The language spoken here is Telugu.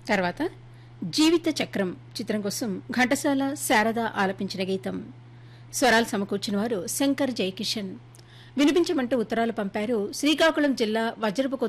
తర్వాత జీవిత చక్రం చిత్రం కోసం ఘంటసాల శారద ఆలపించిన గీతం. స్వరాలు సమకూర్చిన వారు శంకర్ జయకిషన్. వినిపించమంటూ ఉత్తరాలు పంపారు శ్రీకాకుళం జిల్లా వజ్రపు